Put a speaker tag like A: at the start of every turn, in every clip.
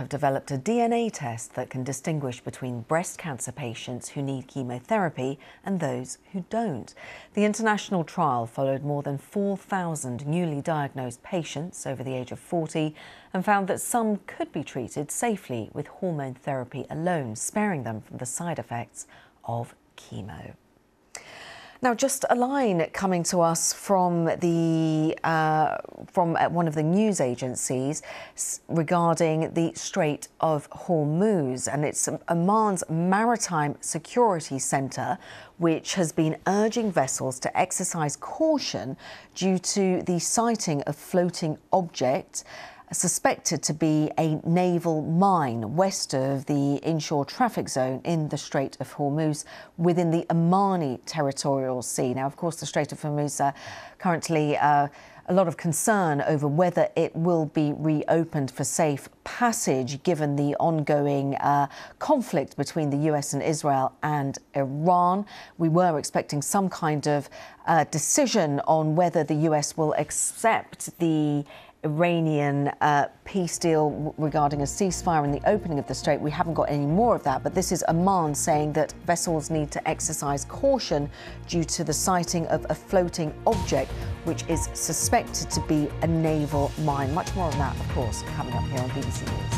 A: have developed a DNA test that can distinguish between breast cancer patients who need chemotherapy and those who don't. The international trial followed more than 4,000 newly diagnosed patients over the age of 40 and found that some could be treated safely with hormone therapy alone, sparing them from the side effects of chemo. Now, just a line coming to us from one of the news agencies regarding the Strait of Hormuz, and it's Oman's Maritime Security Centre, which has been urging vessels to exercise caution due to the sighting of floating objects suspected to be a naval mine west of the inshore traffic zone in the Strait of Hormuz within the Omani territorial sea. Now, of course, the Strait of Hormuz currently a lot of concern over whether it will be reopened for safe passage given the ongoing conflict between the US and Israel and Iran. We were expecting some kind of decision on whether the US will accept the Iranian peace deal regarding a ceasefire and the opening of the strait. We haven't got any more of that, but this is Oman saying that vessels need to exercise caution due to the sighting of a floating object which is suspected to be a naval mine. Much more on that, of course, coming up here on BBC News.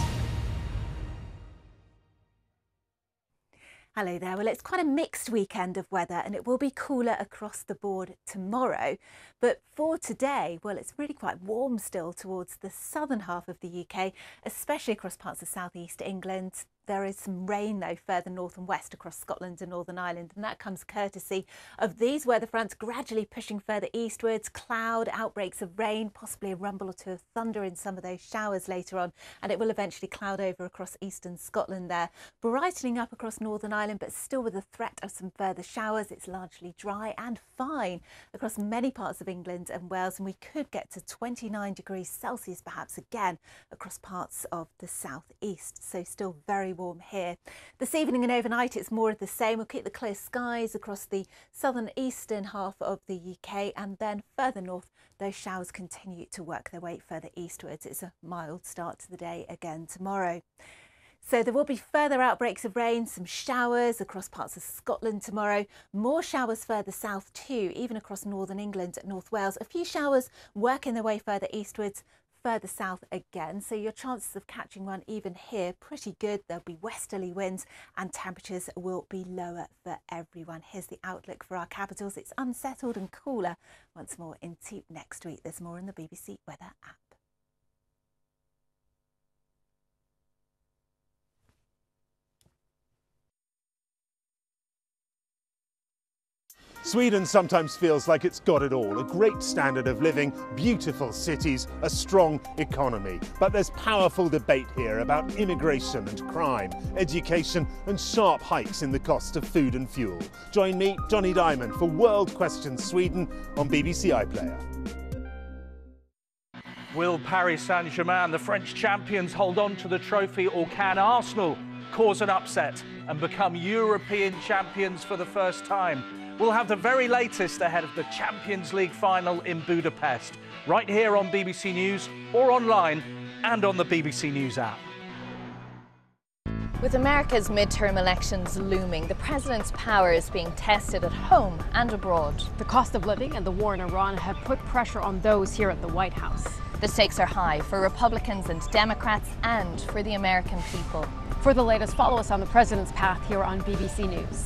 B: Hello there. Well, it's quite a mixed weekend of weather and it will be cooler across the board tomorrow. But for today, well, it's really quite warm still towards the southern half of the UK, especially across parts of southeast England. There is some rain, though, further north and west across Scotland and Northern Ireland, and that comes courtesy of these weather fronts gradually pushing further eastwards, cloud, outbreaks of rain, possibly a rumble or two of thunder in some of those showers later on, and it will eventually cloud over across eastern Scotland there, brightening up across Northern Ireland, but still with a threat of some further showers. It's largely dry and fine across many parts of England and Wales, and we could get to 29 degrees Celsius perhaps again across parts of the southeast, so still very warm here. This evening and overnight it's more of the same. We'll keep the clear skies across the southern eastern half of the UK, and then further north those showers continue to work their way further eastwards. It's a mild start to the day again tomorrow. So there will be further outbreaks of rain, some showers across parts of Scotland tomorrow, more showers further south too, even across northern England and North Wales. A few showers working their way further eastwards, further south again, so your chances of catching one even here pretty good. There'll be westerly winds and temperatures will be lower for everyone. Here's the outlook for our capitals. It's unsettled and cooler once more into next week. There's more in the BBC Weather app.
C: Sweden sometimes feels like it's got it all. A great standard of living, beautiful cities, a strong economy. But there's powerful debate here about immigration and crime, education and sharp hikes in the cost of food and fuel. Join me, Johnny Diamond, for World Questions Sweden on BBC iPlayer.
D: Will Paris Saint-Germain, the French champions, hold on to the trophy, or can Arsenal cause an upset and become European champions for the first time? We'll have the very latest ahead of the Champions League final in Budapest, right here on BBC News or online and on the BBC News app.
E: With America's midterm elections looming, the president's power is being tested at home and abroad.
F: The cost of living and the war in Iran have put pressure on those here at the White House.
E: The stakes are high for Republicans and Democrats and for the American people.
F: For the latest, follow us on the president's path here on BBC News.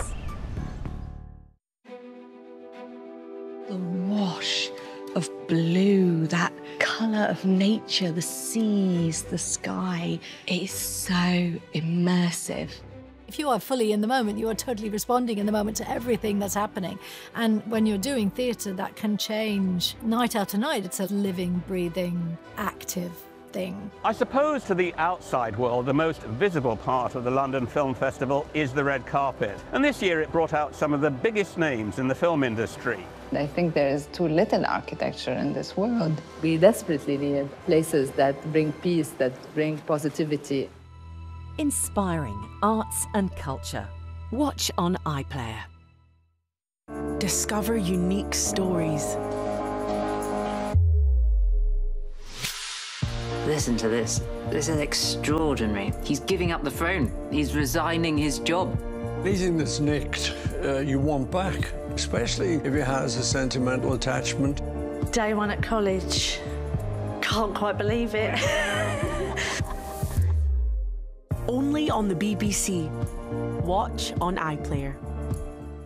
G: The wash of blue, that colour of nature, the seas, the sky, it is so immersive.
H: If you are fully in the moment, you are totally responding in the moment to everything that's happening. And when you're doing theatre, that can change night after night. It's a living, breathing, active thing.
I: I suppose to the outside world, the most visible part of the London Film Festival is the red carpet. And this year it brought out some of the biggest names in the film industry.
J: I think there is too little architecture in this world.
K: We desperately need places that bring peace, that bring positivity.
L: Inspiring arts and culture. Watch on iPlayer.
M: Discover unique stories. Listen to this. This is extraordinary. He's giving up the throne. He's resigning his job.
N: Anything that's nicked, you want back, especially if it has a sentimental attachment.
O: Day one at college. Can't quite believe it.
P: Only on the BBC. Watch on iPlayer.